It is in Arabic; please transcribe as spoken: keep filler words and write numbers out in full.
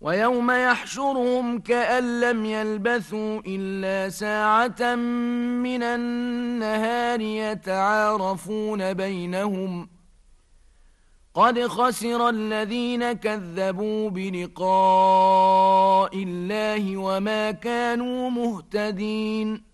ويوم يحشرهم كأن لم يلبثوا إلا ساعة من النهار يتعارفون بينهم قد خسر الذين كذبوا بلقاء الله وما كانوا مهتدين